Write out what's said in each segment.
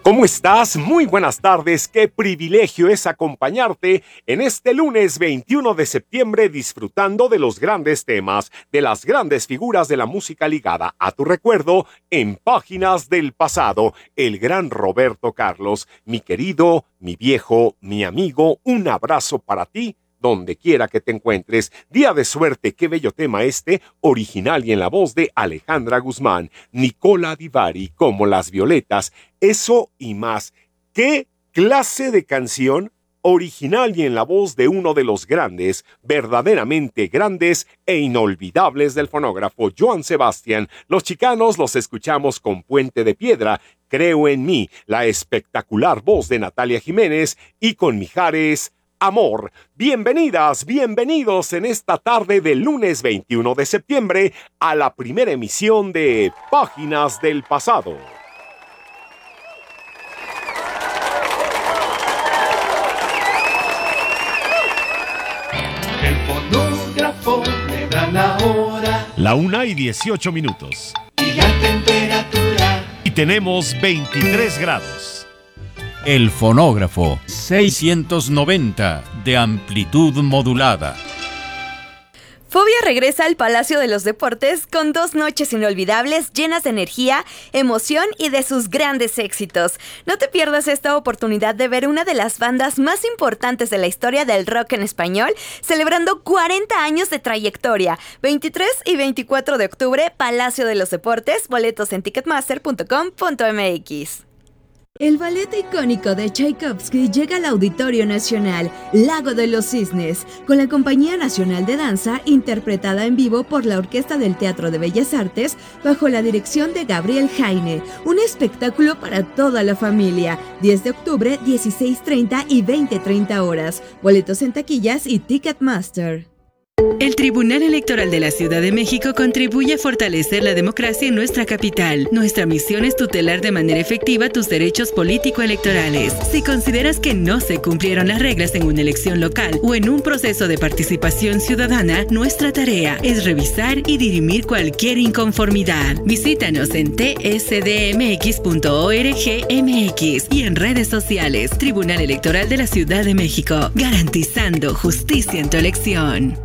¿Cómo estás? Muy buenas tardes. Qué privilegio es acompañarte en este lunes 21 de septiembre disfrutando de los grandes temas, de las grandes figuras de la música ligada a tu recuerdo en Páginas del Pasado. El gran Roberto Carlos, mi querido, mi viejo, mi amigo, un abrazo para ti. Donde quiera que te encuentres, día de suerte, qué bello tema este, original y en la voz de Alejandra Guzmán, Nicola Di Bari, Como las violetas, eso y más. ¿Qué clase de canción? Original y en la voz de uno de los grandes, verdaderamente grandes e inolvidables del fonógrafo, Joan Sebastián. Los chicanos los escuchamos con Puente de Piedra, Creo en mí, la espectacular voz de Natalia Jiménez y con Mijares, Amor. Bienvenidas, bienvenidos en esta tarde del lunes 21 de septiembre a la primera emisión de Páginas del Pasado. El fonógrafo me da la hora. La 1:18. Y la temperatura. Y tenemos 23 grados. El fonógrafo 690 de amplitud modulada. Fobia regresa al Palacio de los Deportes con 2 noches inolvidables llenas de energía, emoción y de sus grandes éxitos. No te pierdas esta oportunidad de ver una de las bandas más importantes de la historia del rock en español, celebrando 40 años de trayectoria. 23 y 24 de octubre, Palacio de los Deportes, boletos en ticketmaster.com.mx. El ballet icónico de Tchaikovsky llega al Auditorio Nacional, Lago de los Cisnes, con la Compañía Nacional de Danza, interpretada en vivo por la Orquesta del Teatro de Bellas Artes, bajo la dirección de Gabriel Jaine. Un espectáculo para toda la familia. 10 de octubre, 16:30 y 20:30 horas. Boletos en taquillas y Ticketmaster. El Tribunal Electoral de la Ciudad de México contribuye a fortalecer la democracia en nuestra capital. Nuestra misión es tutelar de manera efectiva tus derechos político-electorales. Si consideras que no se cumplieron las reglas en una elección local o en un proceso de participación ciudadana, nuestra tarea es revisar y dirimir cualquier inconformidad. Visítanos en tsdmx.org.mx y en redes sociales. Tribunal Electoral de la Ciudad de México, garantizando justicia en tu elección.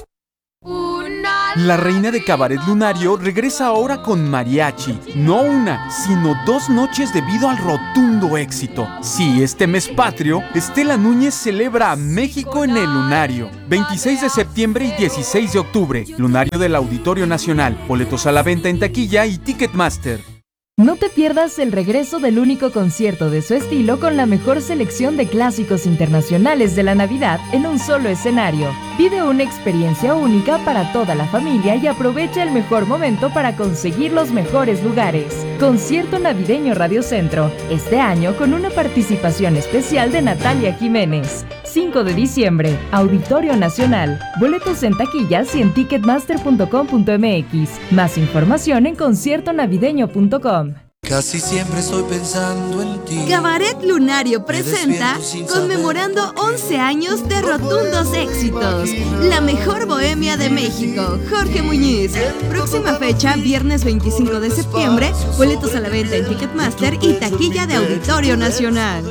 La reina de Cabaret Lunario regresa ahora con mariachi. No una, sino 2 noches debido al rotundo éxito. Sí, este mes patrio, Estela Núñez celebra a México en el Lunario. 26 de septiembre y 16 de octubre. Lunario del Auditorio Nacional. Boletos a la venta en taquilla y Ticketmaster. No te pierdas el regreso del único concierto de su estilo con la mejor selección de clásicos internacionales de la Navidad en un solo escenario. Vive una experiencia única para toda la familia y aprovecha el mejor momento para conseguir los mejores lugares. Concierto Navideño Radio Centro, este año con una participación especial de Natalia Jiménez. 5 de diciembre, Auditorio Nacional. Boletos en taquillas y en ticketmaster.com.mx. Más información en conciertonavideño.com. Casi siempre estoy pensando en ti. Cabaret Lunario presenta conmemorando 11 años de rotundos éxitos. La mejor bohemia de México, Jorge Muñiz. Próxima fecha, viernes 25 de septiembre. Boletos a la venta en Ticketmaster y taquilla de Auditorio Nacional.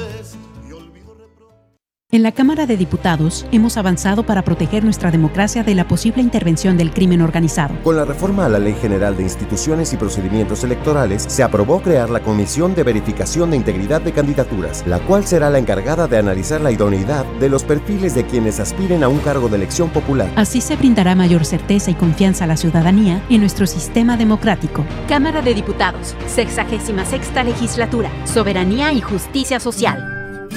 En la Cámara de Diputados hemos avanzado para proteger nuestra democracia de la posible intervención del crimen organizado. Con la reforma a la Ley General de Instituciones y Procedimientos Electorales, se aprobó crear la Comisión de Verificación de Integridad de Candidaturas, la cual será la encargada de analizar la idoneidad de los perfiles de quienes aspiren a un cargo de elección popular. Así se brindará mayor certeza y confianza a la ciudadanía en nuestro sistema democrático. Cámara de Diputados, 66ª Legislatura, Soberanía y Justicia Social.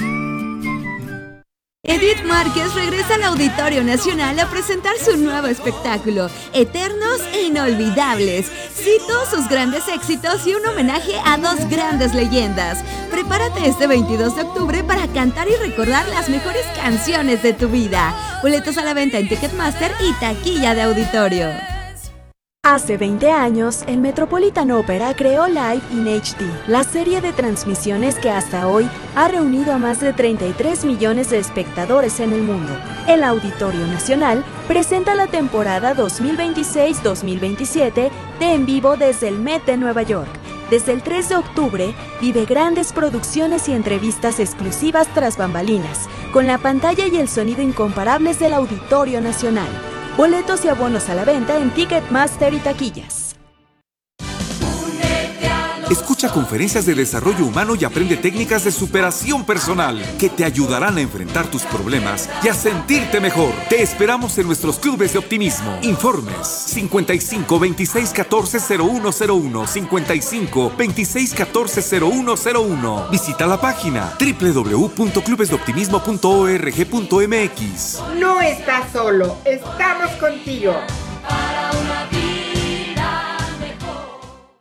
Edith Márquez regresa al Auditorio Nacional a presentar su nuevo espectáculo, Eternos e Inolvidables. Cito sus grandes éxitos y un homenaje a 2 grandes leyendas. Prepárate este 22 de octubre para cantar y recordar las mejores canciones de tu vida. Boletos a la venta en Ticketmaster y taquilla de Auditorio. Hace 20 años, el Metropolitan Opera creó Live in HD, la serie de transmisiones que hasta hoy ha reunido a más de 33 millones de espectadores en el mundo. El Auditorio Nacional presenta la temporada 2026-2027 de En Vivo desde el Met de Nueva York. Desde el 3 de octubre, vive grandes producciones y entrevistas exclusivas tras bambalinas, con la pantalla y el sonido incomparables del Auditorio Nacional. Boletos y abonos a la venta en Ticketmaster y taquillas. Escucha conferencias de desarrollo humano y aprende técnicas de superación personal que te ayudarán a enfrentar tus problemas y a sentirte mejor. Te esperamos en nuestros clubes de optimismo. Informes 55 26 14 0101, 55 26 14 0101. Visita la página www.clubesdeoptimismo.org.mx. No estás solo, estamos contigo. Para una vida mejor.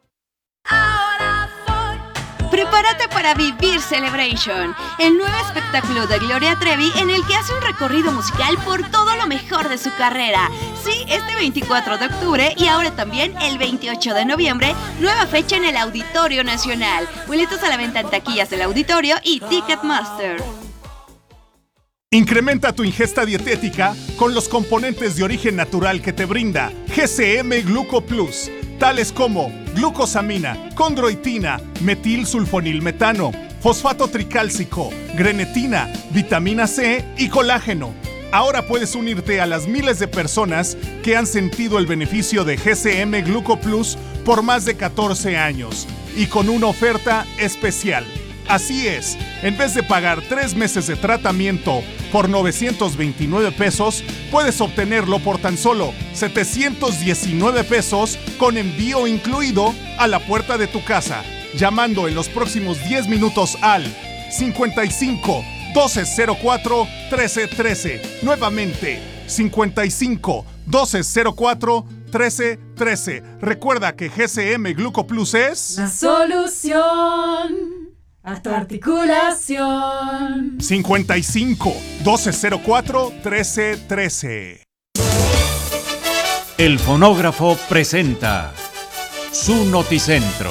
Prepárate para vivir Celebration, el nuevo espectáculo de Gloria Trevi en el que hace un recorrido musical por todo lo mejor de su carrera. Sí, este 24 de octubre y ahora también el 28 de noviembre, nueva fecha en el Auditorio Nacional. Boletos a la venta en taquillas del Auditorio y Ticketmaster. Incrementa tu ingesta dietética con los componentes de origen natural que te brinda GCM Gluco Plus, tales como glucosamina, condroitina, metilsulfonilmetano, fosfato tricálcico, grenetina, vitamina C y colágeno. Ahora puedes unirte a las miles de personas que han sentido el beneficio de GCM Gluco Plus por más de 14 años y con una oferta especial. Así es, en vez de pagar 3 meses de tratamiento por 929 pesos, puedes obtenerlo por tan solo 719 pesos con envío incluido a la puerta de tu casa, llamando en los próximos 10 minutos al 55 1204 1313. Nuevamente, 55 1204 1313. Recuerda que GCM Gluco Plus es la solución a tu articulación. 55 1204 1313. El fonógrafo presenta su noticentro.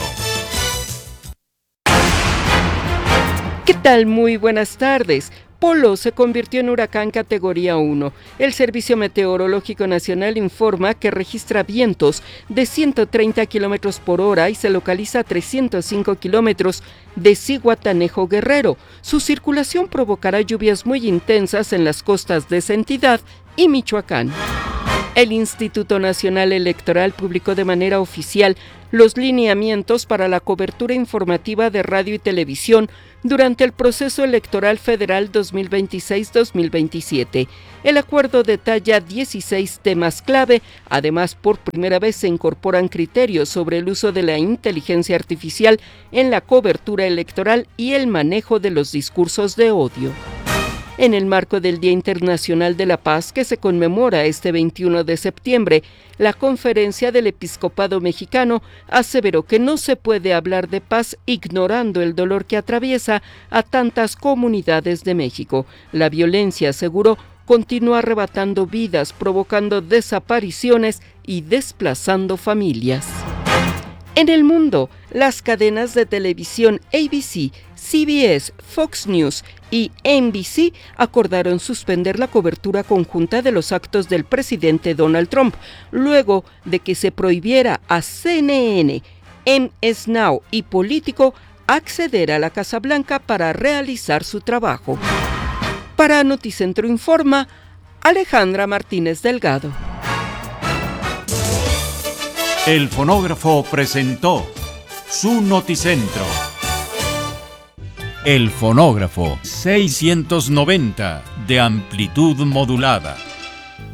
¿Qué tal? Muy buenas tardes. Polo se convirtió en huracán categoría 1. El Servicio Meteorológico Nacional informa que registra vientos de 130 kilómetros por hora y se localiza a 305 kilómetros de Zihuatanejo, Guerrero. Su circulación provocará lluvias muy intensas en las costas de esa entidad y Michoacán. El Instituto Nacional Electoral publicó de manera oficial los lineamientos para la cobertura informativa de radio y televisión durante el proceso electoral federal 2026-2027. El acuerdo detalla 16 temas clave. Además, por primera vez se incorporan criterios sobre el uso de la inteligencia artificial en la cobertura electoral y el manejo de los discursos de odio. En el marco del Día Internacional de la Paz, que se conmemora este 21 de septiembre, la Conferencia del Episcopado Mexicano aseveró que no se puede hablar de paz ignorando el dolor que atraviesa a tantas comunidades de México. La violencia, aseguró, continúa arrebatando vidas, provocando desapariciones y desplazando familias. En el mundo, las cadenas de televisión ABC, CBS, Fox News y NBC acordaron suspender la cobertura conjunta de los actos del presidente Donald Trump, luego de que se prohibiera a CNN, MS Now y Político acceder a la Casa Blanca para realizar su trabajo. Para Noticentro Informa, Alejandra Martínez Delgado. El fonógrafo presentó su noticentro. El fonógrafo 690 de amplitud modulada.